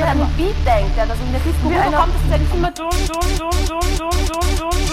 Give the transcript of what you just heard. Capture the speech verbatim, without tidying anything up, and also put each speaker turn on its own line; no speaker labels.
an den Beat denkt, ja, dass in der Disco kommt, das ist ja nicht immer dumm, dumm, dumm, dumm, dumm, dumm, dumm,